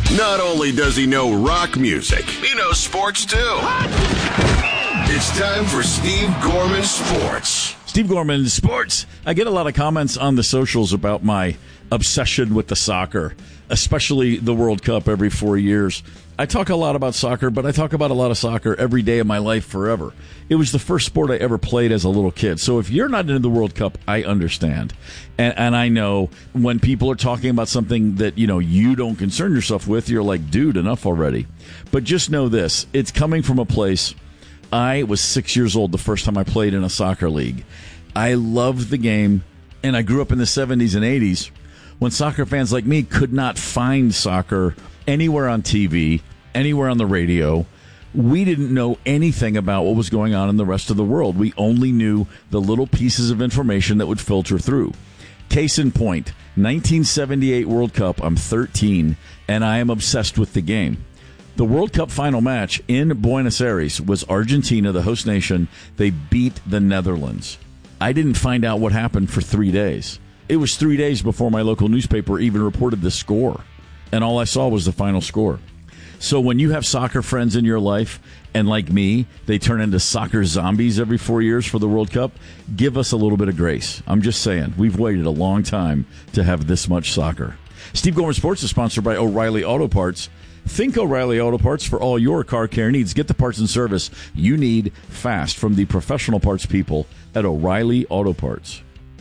Not only does he know rock music, he knows sports too. It's time for Steve Gorman Sports. Steve Gorman Sports. I get a lot of comments on the socials about my obsession with the soccer, especially the World Cup every 4 years. I talk a lot about soccer, but I talk about a lot of soccer every day of my life forever. It was the first sport I ever played as a little kid. So if you're not into the World Cup, I understand. And I know when people are talking about something that, you don't concern yourself with, you're like, dude, enough already. But just know this. It's coming from a place. I was 6 years old the first time I played in a soccer league. I loved the game, and I grew up in the 70s and 80s when soccer fans like me could not find soccer anywhere on TV, anywhere on the radio. We didn't know anything about what was going on in the rest of the world. We only knew the little pieces of information that would filter through. Case in point, 1978 World Cup, I'm 13, and I am obsessed with the game. The World Cup final match in Buenos Aires was Argentina, the host nation. They beat the Netherlands. I didn't find out what happened for 3 days. It was 3 days before my local newspaper even reported the score, and all I saw was the final score. So when you have soccer friends in your life, and like me, they turn into soccer zombies every 4 years for the World Cup, give us a little bit of grace. I'm just saying, we've waited a long time to have this much soccer. Steve Gorman Sports is sponsored by O'Reilly Auto Parts. Think O'Reilly Auto Parts for all your car care needs. Get the parts and service you need fast from the professional parts people at O'Reilly Auto Parts.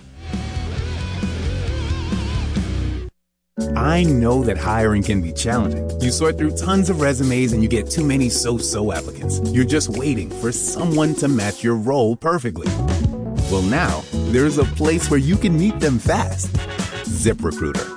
I know that hiring can be challenging. You sort through tons of resumes and you get too many so-so applicants. You're just waiting for someone to match your role perfectly. Well, now there's a place where you can meet them fast. ZipRecruiter.